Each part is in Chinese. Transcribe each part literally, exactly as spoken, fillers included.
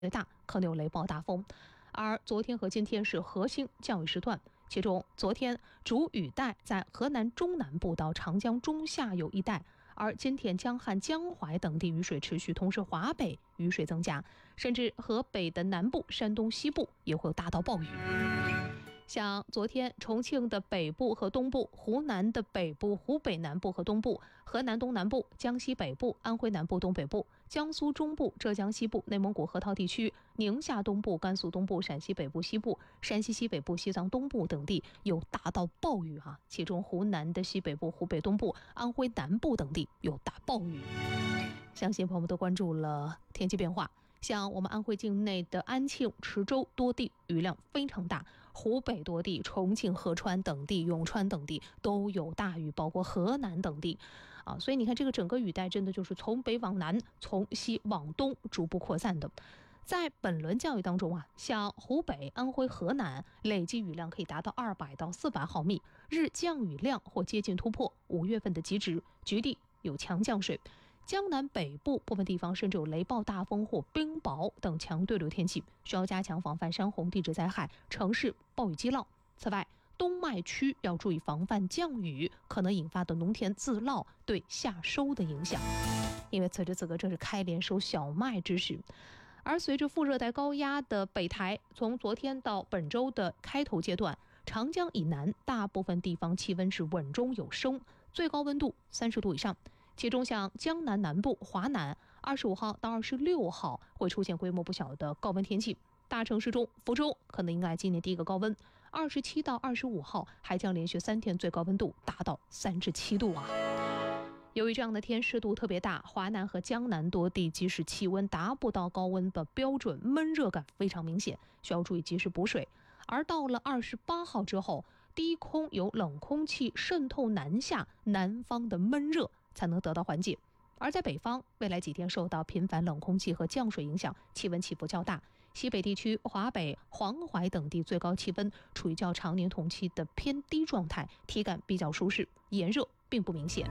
大，可能有雷暴大风。而昨天和今天是核心降雨时段，其中昨天主雨带在河南中南部到长江中下游一带，而今天江汉、江淮等地雨水持续，同时华北雨水增加，甚至河北的南部、山东西部也会有大到暴雨。像昨天重庆的北部和东部、湖南的北部、湖北南部和东部、河南东南部、江西北部、安徽南部、东北部、江苏中部、浙江西部、内蒙古河套地区、宁夏东部、甘肃东部、陕西北部、西部、山西西北部、西藏东部等地有大到暴雨啊，其中湖南的西北部、湖北东部、安徽南部等地有大暴雨。相信朋友们都关注了天气变化。像我们安徽境内的安庆、池州多地雨量非常大，湖北多地、重庆、合川等地、永川等地都有大雨，包括河南等地啊。所以你看，这个整个雨带真的就是从北往南，从西往东逐步扩散的。在本轮降雨当中啊，像湖北、安徽、河南累计雨量可以达到二百到四百毫米，日降雨量或接近突破五月份的极值，局地有强降水。江南北部部分地方甚至有雷暴大风或冰雹等强对流天气，需要加强防范山洪地质灾害、城市暴雨积涝。此外，冬麦区要注意防范降雨可能引发的农田自涝对夏收的影响，因为此时此刻正是开镰收小麦之时。而随着副热带高压的北抬，从昨天到本周的开头阶段，长江以南大部分地方气温是稳中有升，最高温度三十度以上。其中像江南南部、华南，二十五号到二十六号会出现规模不小的高温天气。大城市中，福州可能迎来今年第一个高温，二十七到二十五号还将连续三天最高温度达到三十七度啊。由于这样的天湿度特别大，华南和江南多地即使气温达不到高温的标准，闷热感非常明显，需要注意及时补水。而到了二十八号之后，低空有冷空气渗透南下，南方的闷热才能得到缓解。而在北方，未来几天受到频繁冷空气和降水影响，气温起伏较大。西北地区、华北、黄淮等地最高气温处于较常年同期的偏低状态，体感比较舒适，炎热并不明显。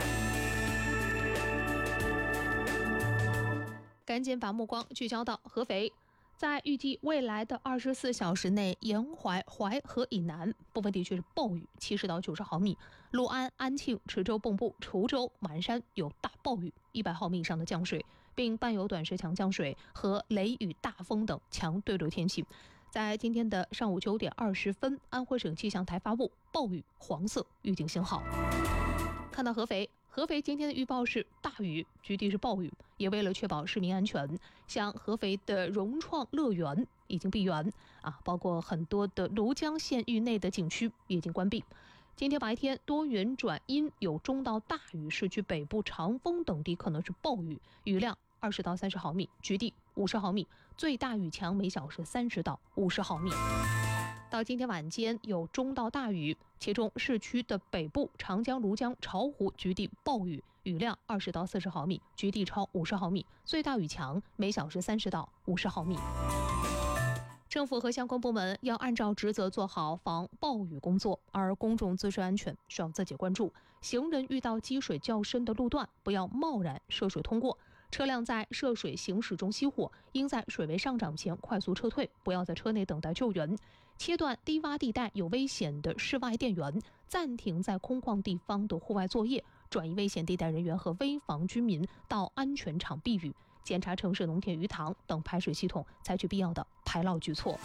赶紧把目光聚焦到合肥。在预计未来的二十四小时内，沿淮、淮河以南部分地区是暴雨，七十到九十毫米；六安、安庆、池州、蚌埠、滁州、马鞍山有大暴雨，一百毫米以上的降水，并伴有短时强降水和雷雨、大风等强对流天气。在今天的上午九点二十分，安徽省气象台发布暴雨黄色预警信号。看到合肥，合肥今天的预报是大雨，局地是暴雨，也为了确保市民安全，像合肥的融创乐园已经闭园啊，包括很多的庐江县域内的景区已经关闭。今天白天多云转阴，有中到大雨，市区北部、长风等地可能是暴雨，雨量二十到三十毫米，局地五十毫米，最大雨强每小时三十到五十毫米。到今天晚间有中到大雨，其中市区的北部、长江、庐江、巢湖局地暴雨，雨量二十到四十毫米，局地超五十毫米，最大雨强每小时三十到五十毫米。政府和相关部门要按照职责做好防暴雨工作，而公众自身安全需要自己关注。行人遇到积水较深的路段，不要贸然涉水通过。车辆在涉水行驶中熄火，应在水位上涨前快速撤退，不要在车内等待救援。切断低洼地带有危险的室外电源，暂停在空旷地方的户外作业，转移危险地带人员和危房居民到安全场避雨。检查城市农田鱼塘等排水系统，采取必要的排涝举措。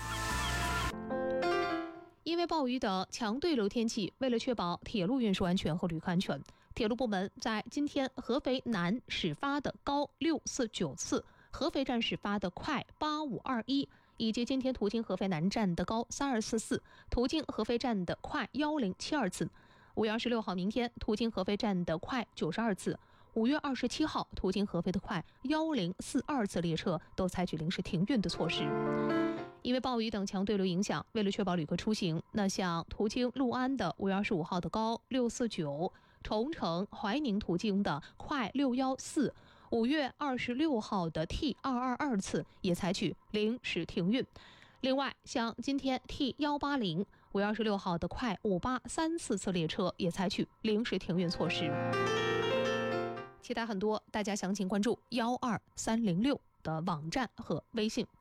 因为暴雨等强对流天气，为了确保铁路运输安全和旅客安全，铁路部门在今天合肥南始发的高六四九次，合肥站始发的快八五二一，以及今天途经合肥南站的高三二四四，途经合肥站的快一零七二次。五月二十六号明天途经合肥站的快九十二次。五月二十七号途经合肥的快一零四二次列车都采取临时停运的措施。因为暴雨等强对流影响，为了确保旅客出行，那像途经六安的五月二十五号的高六四九，重城、怀宁途经的快六一四，五月二十六号的 T 二二二次也采取临时停运。另外，像今天 T 一八零五月二十六号的快五八三四次列车也采取临时停运措施。其他很多，大家详情关注幺二三零六的网站和微信。